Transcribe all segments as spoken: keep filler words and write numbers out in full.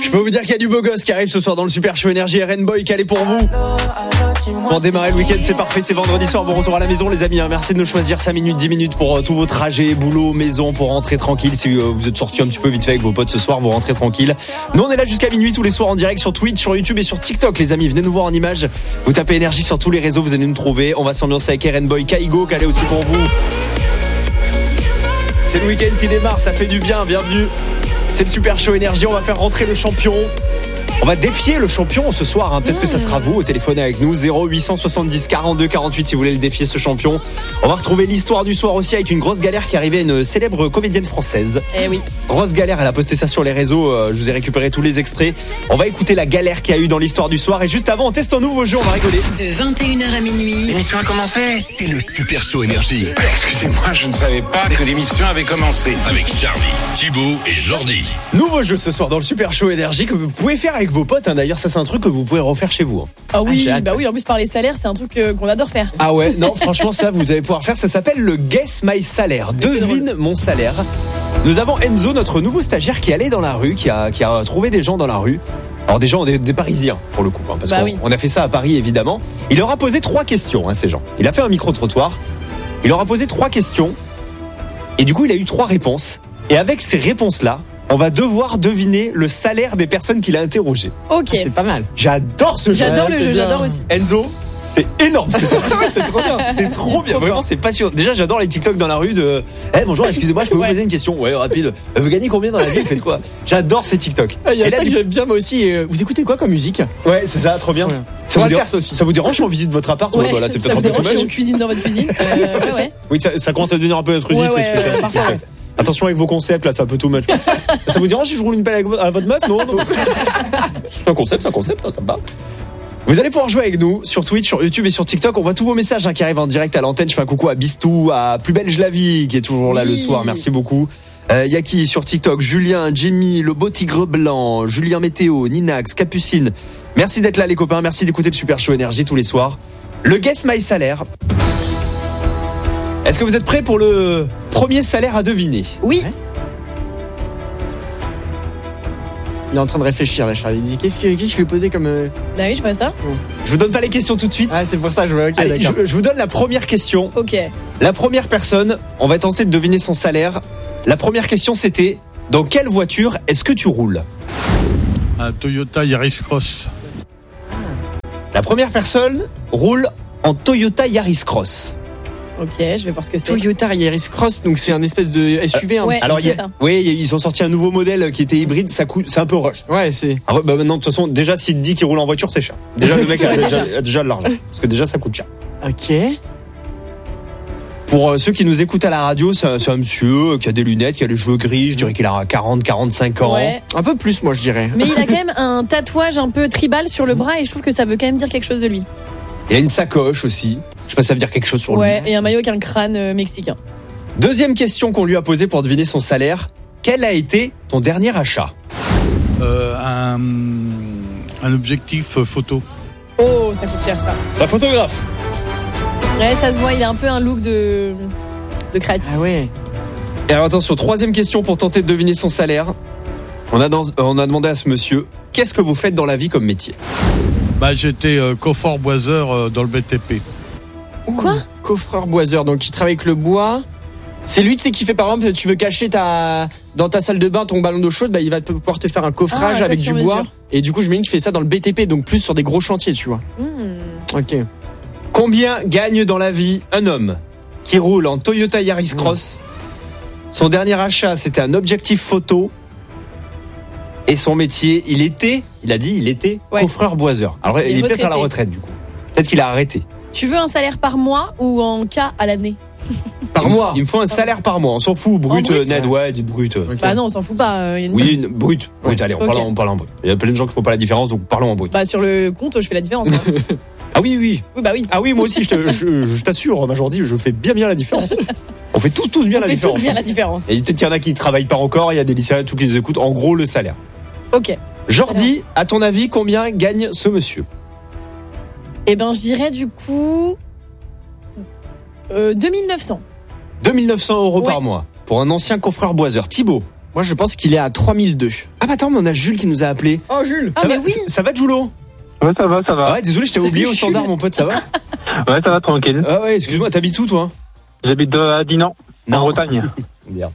Je peux vous dire qu'il y a du beau gosse qui arrive ce soir dans le Super Show Énergie. R N Boy calé pour vous. Pour démarrer le week-end, c'est parfait, c'est vendredi soir, bon retour à la maison les amis, merci de nous choisir cinq minutes, dix minutes pour euh, tous vos trajets, boulot, maison, pour rentrer tranquille. Si euh, vous êtes sortis un petit peu vite fait avec vos potes ce soir, vous rentrez tranquille. Nous on est là jusqu'à minuit tous les soirs en direct sur Twitch, sur YouTube et sur TikTok les amis, venez nous voir en images, vous tapez Énergie sur tous les réseaux, vous allez nous trouver, on va s'ambiancer avec R N Boy, Kaigo, calé aussi pour vous. C'est le week-end qui démarre, ça fait du bien, bienvenue. C'est le Super Show Énergie, on va faire rentrer le champion. On va défier le champion ce soir, hein. Peut-être mmh. que ça sera vous au téléphone avec nous, zéro huit cent soixante-dix quarante-deux quarante-huit si vous voulez le défier ce champion. On va retrouver l'histoire du soir aussi avec une grosse galère qui arrivait à une célèbre comédienne française. Eh oui. Grosse galère, elle a posté ça sur les réseaux, euh, je vous ai récupéré tous les extraits. On va écouter la galère qu'il y a eu dans l'histoire du soir et juste avant on teste un nouveau jeu, on va rigoler. De vingt et une heures à minuit. L'émission a commencé. C'est le Super Show Énergie. Excusez-moi, je ne savais pas que l'émission avait commencé. Avec Charlie, Thibaut et Jordi. Nouveau jeu ce soir dans le Super Show Énergie que vous pouvez faire avec vos potes, hein. D'ailleurs ça c'est un truc que vous pouvez refaire chez vous. Ah oui, ah, bah oui, en plus par les salaires, c'est un truc euh, qu'on adore faire. Ah ouais, non, franchement ça vous allez pouvoir faire, ça s'appelle le Guess My Salaire. Devine mon salaire. Nous avons Enzo, notre nouveau stagiaire qui allait dans la rue, qui a, qui a trouvé des gens dans la rue. Alors des gens, des, des Parisiens pour le coup, hein, parce bah qu'on oui. on a fait ça à Paris évidemment. Il leur a posé trois questions, hein, ces gens. Il a fait un micro-trottoir, il leur a posé trois questions et du coup il a eu trois réponses. Et avec ces réponses-là, on va devoir deviner le salaire des personnes qu'il a interrogées. Ok. C'est pas mal. J'adore ce jeu. J'adore le c'est jeu, bien. j'adore aussi. Enzo, c'est énorme. C'est, c'est trop bien. C'est trop bien. Vraiment, c'est passionnant. Déjà, j'adore les TikTok dans la rue de Eh hey, bonjour, excusez-moi, je peux vous ouais. poser une question. Ouais, rapide. Vous gagnez combien dans la vie? Vous faites quoi? J'adore ces TikTok. Il y a Et ça là, que j'aime bien moi aussi. Vous écoutez quoi comme musique? Ouais, c'est ça, trop bien. Ça On va vous, le déra- faire ça aussi. ça vous dérange si on visite votre appart? Ouais, Ouais, voilà, c'est ça peut-être me un peu dérange too si on much. cuisine dans votre cuisine. Euh, ouais, ouais. Oui, ça, ça commence à devenir un peu intrusif. Ouais, ouais, mais euh, parfois, ouais. Attention avec vos concepts, là, c'est un peu too much. Ça vous dérange si je roule une pelle avec vo- à votre meuf? Non, non. C'est un concept, c'est un concept, hein, ça me va. Vous allez pouvoir jouer avec nous sur Twitch, sur YouTube et sur TikTok. On voit tous vos messages hein, qui arrivent en direct à l'antenne. Je fais un coucou à Bistou, à Plus Belle Je la Vie qui est toujours là Oui. le soir. Merci beaucoup. Euh, y a qui sur TikTok? Julien, Jimmy, le beau tigre blanc, Julien Météo, Ninax, Capucine. Merci d'être là les copains. Merci d'écouter le Super Show Énergie tous les soirs. Le Guess My Salaire. Est-ce que vous êtes prêts pour le premier salaire à deviner? Oui. Ouais. Il est en train de réfléchir là, Charlie. Il dit qu'est-ce que, qu'est-ce que je vais poser comme. Euh... Bah oui, je vois ça. Je vous donne pas les questions tout de suite. Ah, c'est pour ça, je vois. Ok, Allez, d'accord. je, je vous donne la première question. Ok. La première personne, on va tenter de deviner son salaire. La première question, c'était dans quelle voiture est-ce que tu roules? Un Toyota Yaris Cross. La première personne roule en Toyota Yaris Cross. Ok, je vais voir ce que c'est. Toyota Yaris Cross, donc c'est un espèce de S U V. Hein. Ouais. Alors, il y c'est a, ça. oui, ils ont sorti un nouveau modèle qui était hybride. Ça coûte, c'est un peu rush. Ouais, c'est. Ah ouais, bah maintenant, de toute façon, déjà, s'il te dit qu'il roule en voiture, c'est cher. Déjà, le mec a C'est déjà, déjà. a déjà de l'argent. Parce que déjà, ça coûte cher. Ok. Pour euh, ceux qui nous écoutent à la radio, c'est un, c'est un monsieur qui a des lunettes, qui a les cheveux gris. Je dirais qu'il a quarante, quarante-cinq ans. Ouais. Un peu plus, moi, je dirais. Mais il a quand même un tatouage un peu tribal sur le bras et je trouve que ça veut quand même dire quelque chose de lui. Il y a une sacoche aussi. Je sais pas si ça veut dire quelque chose sur lui. Ouais, et un maillot avec un crâne euh, mexicain. Deuxième question qu'on lui a posée pour deviner son salaire. Quel a été ton dernier achat? Euh, un, un objectif photo. Oh, ça coûte cher ça. C'est un photographe. Ouais, ça se voit, il a un peu un look de, de créatif. Ah ouais. Et alors attention, troisième question pour tenter de deviner son salaire. On a, dans- on a demandé à ce monsieur, qu'est-ce que vous faites dans la vie comme métier? Bah, j'étais euh, coffre boiseur euh, dans le B T P. Quoi? Coffreur boiseur, donc il travaille avec le bois. C'est lui, tu sais, qui fait par exemple, tu veux cacher ta dans ta salle de bain ton ballon d'eau chaude, bah il va te- pouvoir te faire un coffrage Ah, avec du sur bois. mesure. Et du coup, je me dis qu'il fait ça dans le B T P, donc plus sur des gros chantiers, tu vois. Hmm. Ok. Combien gagne dans la vie un homme qui roule en Toyota Yaris Cross? Son dernier achat, c'était un objectif photo. Et son métier, il était, il a dit, il était Ouais. coffreur boiseur. Alors, Il est il est peut-être à la retraité. retraite, du coup. Peut-être qu'il a arrêté. Tu veux un salaire par mois ou en cas à l'année? Par mois. Il me faut un salaire par mois. On s'en fout. Brut, brut euh, net, ouais, du brut. euh. Ok. Bah non, on s'en fout pas. euh, y a une- Oui, une- brut. Brut, allez, on, Ok. parle, en- on parle en brut. Il y a plein de gens qui font pas la différence, donc parlons en brut. Bah sur le compte, je fais la différence. moi. Ah oui, oui. Oui, bah oui. Ah oui, moi aussi, je, te- je, je t'assure, Jordi, je fais bien bien la différence. On fait tous, tous bien On la fait différence. tous bien la différence. Et peut-être qu'il y en a qui travaillent pas encore, il y a des lycéens et tout qui nous écoutent. En gros, le salaire. Ok. Jordi, à ton avis, combien gagne ce monsieur? Eh ben, je dirais du coup euh, deux mille neuf cents. deux mille neuf cents euros Ouais. par mois pour un ancien coffreur boiseur. Thibaut, Moi, je pense qu'il est à trois mille deux. Ah bah attends, mais on a Jules qui nous a appelé. Oh, Jules. Ah, Ça mais va, oui. ça, ça va Julo? Ouais, ça va, ça va. Ah ouais, désolé, je t'ai Salut, oublié au Jules. standard, mon pote, ça va? Ouais, ça va, tranquille. Ah ouais, excuse-moi, t'habites où toi? J'habite à Dinan, Non. en Bretagne. Merde.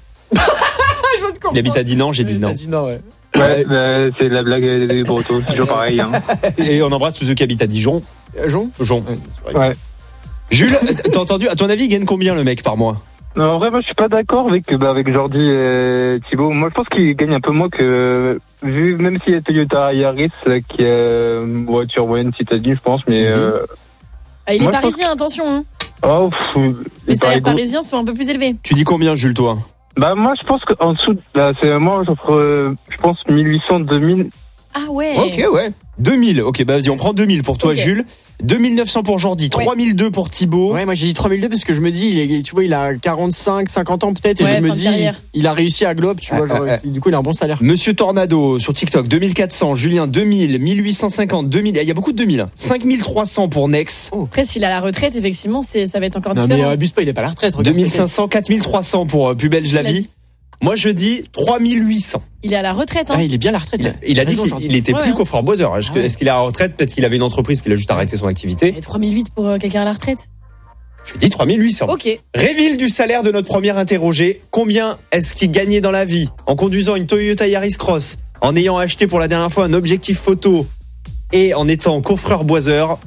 Je veux te comprendre. Il habite à Dinan, j'ai dit non. Il a dit non, ouais. Ouais, bah, c'est la blague des Bretons, c'est toujours pareil. Hein. Et on embrasse tous ceux qui habitent à Dijon. Euh, Jean Jean. Ouais. Jules, t'as entendu, à ton avis, il gagne combien le mec par mois? Non, en vrai, moi, je suis pas d'accord avec, bah, avec Jordi et Thibaut. Moi, je pense qu'il gagne un peu moins que, vu, même s'il y a Toyota Yaris, qui est une voiture moyenne citadine, je pense, mais, Mhm. euh, Ah, il est Moi, je parisien, attention. Hein. oh, pff, Les il salaires paraît gros. parisiens sont un peu plus élevés. Tu dis combien, Jules, toi? Bah, moi, je pense qu'en dessous, bah, c'est, moi, j'offre, euh, je pense, mille huit cents, deux mille. Ah ouais. Ok, ouais. deux mille. Ok, bah vas-y, on prend deux mille pour toi, Ok. Jules. deux mille neuf cents pour Jordi, Ouais. trois mille deux pour Thibaut. Ouais, moi j'ai dit trois mille deux parce que je me dis, il est, tu vois, il a quarante-cinq, cinquante ans peut-être, et Ouais, je me fin de dis, carrière. il a réussi à Globe, tu vois, genre, Ah, ah, du coup, il a un bon salaire. Monsieur Tornado sur TikTok, deux mille quatre cents. Julien, deux mille, mille huit cent cinquante, deux mille. Il y a beaucoup de deux mille. cinq mille trois cents pour Nex. Après, s'il a la retraite, effectivement, c'est, ça va être encore Non, mais différent. euh, abuse pas, il est pas à la retraite. regarde deux mille sa cinq tête. cents, quatre mille trois cents pour euh, Plus Belge la Il a vie. dit. Moi, je dis trois mille huit cents. Il est à la retraite, hein. Ah, il est bien à la retraite. Il a, il a dit raison, qu'il Jordi. il était Ouais, plus ouais. coffreur boiseur. Est-ce Ah que- ouais. est-ce qu'il est à la retraite? Peut-être qu'il avait une entreprise qu'il a juste arrêté son activité. Et trois mille huit pour euh, quelqu'un à la retraite. Je dis trois mille huit cents. Ok. Réville du salaire de notre premier interrogé. Combien est-ce qu'il gagnait dans la vie en conduisant une Toyota Yaris Cross, en ayant acheté pour la dernière fois un objectif photo et en étant coffreur boiseur?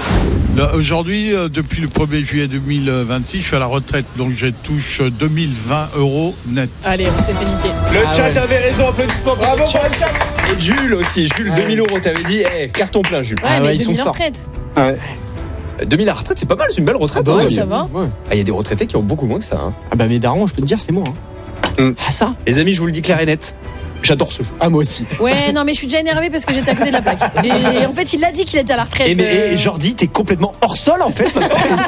Là, aujourd'hui, euh, depuis le premier juillet deux mille vingt-six, je suis à la retraite, donc je touche euh, deux mille vingt euros net. Allez, on s'est fait niquer. Le Ah chat ouais. avait raison, applaudissements, bravo pour le chat. Et Jules aussi, Jules, Ah deux mille ouais. euros, t'avais dit, eh, carton plein Jules. Ouais, Ah mais ouais, ils sont deux mille en forts. retraite. Ouais. deux mille à la retraite, c'est pas mal, c'est une belle retraite. bah hein, ouais, deux mille. ça va. Ouais. Ah, il y a des retraités qui ont beaucoup moins que ça. Hein. Ah bah mes darons, je peux te dire, c'est moi. Hein. Mm. Ah ça. Les amis, je vous le dis clair et net, j'adore ce jeu. Ah moi aussi. Ouais, non, mais je suis déjà énervée parce que j'étais à côté de la plaque. Et en fait, il a dit qu'il était à la retraite. Et, mais, euh, et Jordi, t'es complètement hors sol en fait.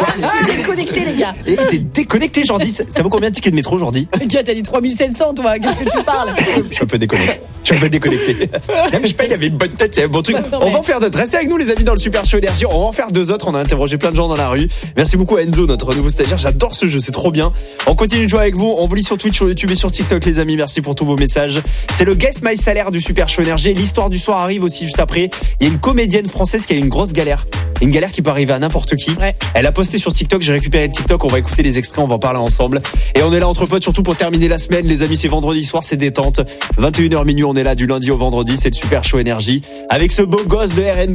Je suis déconnecté, les gars. Et t'es déconnecté, Jordi. Ça, ça vaut combien de tickets de métro, Jordi? Tu t'as dit trois mille sept cents, toi. Qu'est-ce que tu parles? Je suis un peu déconnecté. Je suis un peu déconnecté. Non, mais je sais pas, il avait une bonne tête, il y avait un bon truc. Non, On mais- va en faire d'autres. Restez avec nous, les amis, dans le Super Show Énergie. On va en faire deux autres. On a interrogé plein de gens dans la rue. Merci beaucoup à Enzo, notre nouveau stagiaire. J'adore ce jeu, c'est trop bien. On continue de jouer avec vous. On vous lit sur Twitch, sur YouTube et sur TikTok, les amis. Merci pour tous vos messages. C'est le Guess My Salaire du Super Show Énergie. L'histoire du soir arrive aussi juste après. Il y a une comédienne française qui a eu une grosse galère. Une galère qui peut arriver à n'importe qui. Ouais. Elle a posté sur TikTok. J'ai récupéré le TikTok. On va écouter les extraits. On va en parler ensemble. Et on est là entre potes, surtout pour terminer la semaine. Les amis, c'est vendredi soir, c'est détente. vingt et une heures minuit, on est là du lundi au vendredi. C'est le Super Show Énergie. Avec ce beau gosse de R N